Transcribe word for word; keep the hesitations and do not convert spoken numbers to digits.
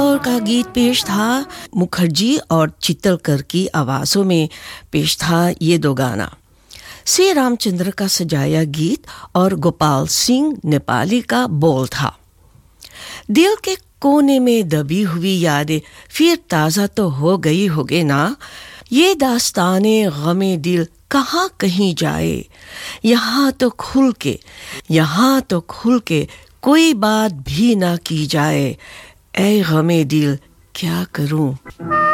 कौर का गीत पेश था। मुखर्जी और चित्तलकर की आवाज़ों में पेश था ये दो गाना। सी रामचंद्र का सजाया गीत और गोपाल सिंह नेपाली का बोल था। दिल के कोने में दबी हुई यादें फिर ताज़ा तो हो गई होगे ना। ये दास्ताने गमे दिल कहाँ कहीं जाए, यहाँ तो खुल के यहाँ तो खुल के कोई बात भी ना की जाए। ऐ गमे दिल क्या करूं।